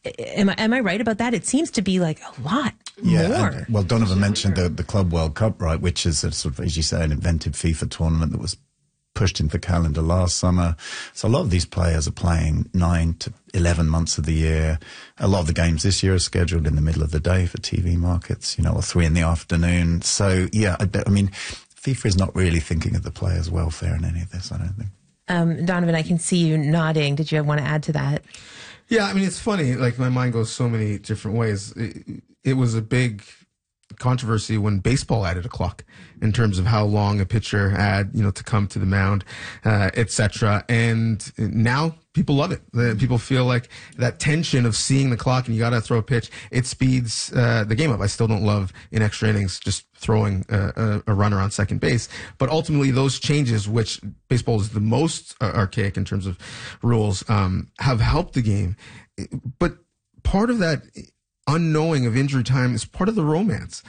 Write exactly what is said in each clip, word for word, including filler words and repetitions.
Am I, am I right about that? It seems to be like a lot yeah, more. And, well, Donovan mentioned the, the Club World Cup, right, which is a sort of, as you say, an invented FIFA tournament that was pushed into the calendar last summer. So a lot of these players are playing nine to eleven months of the year. A lot of the games this year are scheduled in the middle of the day for T V markets, you know, or three in the afternoon. So, yeah, I, I mean, FIFA is not really thinking of the players' welfare in any of this, I don't think. Um, Donovan, I can see you nodding. Did you want to add to that? Yeah, I mean, it's funny. Like, my mind goes so many different ways. It, it was a big controversy when baseball added a clock in terms of how long a pitcher had, you know, to come to the mound, uh, et cetera. And now people love it. The, people feel like that tension of seeing the clock and you got to throw a pitch, it speeds uh, the game up. I still don't love in extra innings just throwing a, a, a runner on second base. But ultimately, those changes, which baseball is the most uh, archaic in terms of rules, um, have helped the game. But part of that unknowing of injury time is part of the romance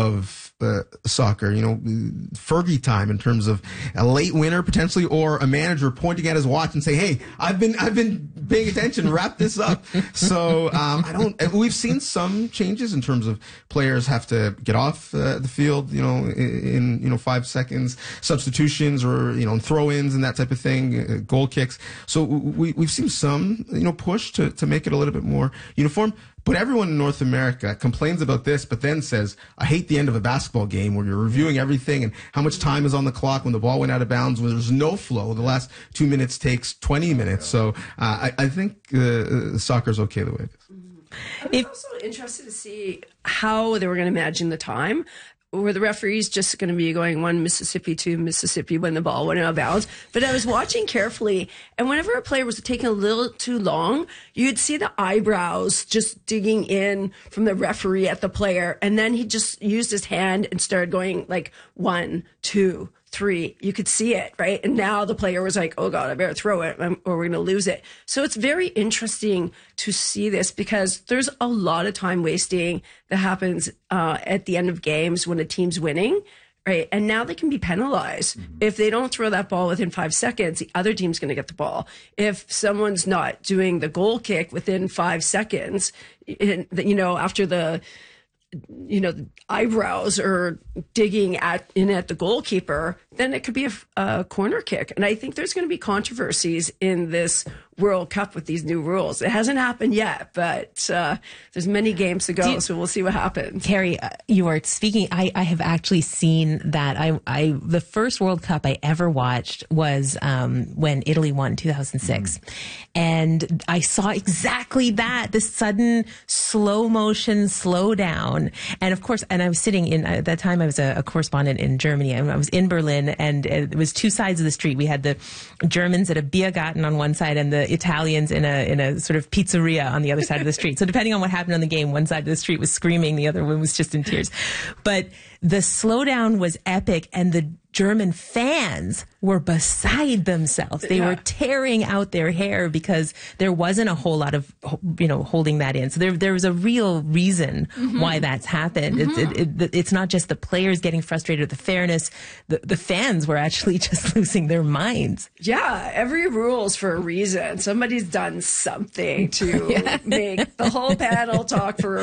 of uh, soccer. You know, Fergie time in terms of a late winner potentially, or a manager pointing at his watch and say, "Hey, I've been I've been paying attention. Wrap this up." So um, I don't. We've seen some changes in terms of players have to get off uh, the field, you know, in, in you know five seconds, substitutions or you know throw-ins and that type of thing, uh, goal kicks. So we we've seen some you know push to to make it a little bit more uniform. But everyone in North America complains about this, but then says, I hate the end of a basketball game where you're reviewing everything and how much time is on the clock when the ball went out of bounds, when there's no flow. The last two minutes takes twenty minutes. So uh, I, I think uh, soccer's okay the way it is. I was also interested to see how they were going to imagine the time. Were the referees just going to be going one Mississippi, two Mississippi when the ball went out of bounds? But I was watching carefully, and whenever a player was taking a little too long, you'd see the eyebrows just digging in from the referee at the player, and then he just used his hand and started going like one, two, three. You could see it, right? And now the player was like, oh God, I better throw it or we're going to lose it. So it's very interesting to see this because there's a lot of time wasting that happens uh, at the end of games when a team's winning, right? And now they can be penalized. Mm-hmm. If they don't throw that ball within five seconds, the other team's going to get the ball. If someone's not doing the goal kick within five seconds, you know, after the you know, eyebrows or digging at in at the goalkeeper, then it could be a, a corner kick. And I think there's going to be controversies in this World Cup with these new rules. It hasn't happened yet, but uh, there's many games to go, you, so we'll see what happens. Carrie, uh, you are speaking. I, I have actually seen that. I, I the first World Cup I ever watched was um, when Italy won in two thousand six, mm. and I saw exactly that, the sudden slow motion slow down. And of course, and I was sitting in at that time. I was a, a correspondent in Germany. I was in Berlin, and it was two sides of the street. We had the Germans at a Biergarten on one side, and the Italians in a in a sort of pizzeria on the other side of the street. So depending on what happened on the game, one side of the street was screaming, the other one was just in tears. But the slowdown was epic, and the German fans were beside themselves. They yeah. were tearing out their hair because there wasn't a whole lot of, you know, holding that in. So there, there was a real reason mm-hmm. why that's happened. Mm-hmm. It's, it, it, it's not just the players getting frustrated with the fairness. The, the fans were actually just losing their minds. Yeah, every rule's for a reason. Somebody's done something to yeah. make the whole panel talk for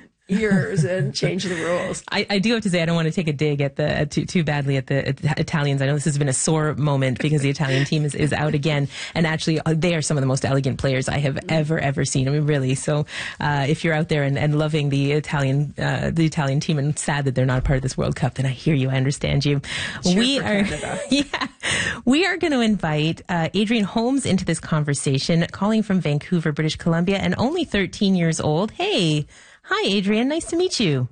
years and change the rules. I, I do have to say I don't want to take a dig at the at too, too badly at the at Italians. I know this has been a sore moment because the Italian team is, is out again, and actually they are some of the most elegant players I have ever ever seen. I mean, really. So uh, if you're out there and, and loving the Italian uh, the Italian team and sad that they're not a part of this World Cup, then I hear you. I understand you. Cheer we for are Canada. yeah we are going to invite uh, Adrienne Holmes into this conversation, calling from Vancouver, British Columbia, and only thirteen years old. Hey. Hi, Adrienne. Nice to meet you.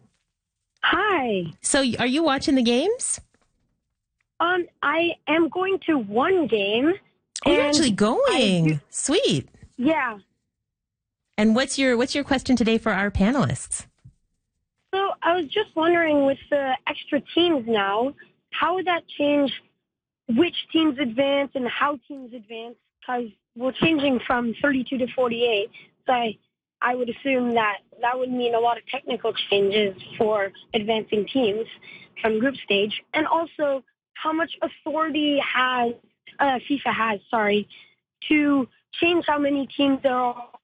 Hi. So are you watching the games? Um, I am going to one game. Oh, you're actually going. do, Sweet. Yeah. And what's your what's your question today for our panelists? So I was just wondering, with the extra teams now, how would that change which teams advance and how teams advance? Because we're changing from thirty-two to forty-eight. So I I would assume that that would mean a lot of technical changes for advancing teams from group stage. And also, how much authority has uh, FIFA has, sorry, to change how many teams there are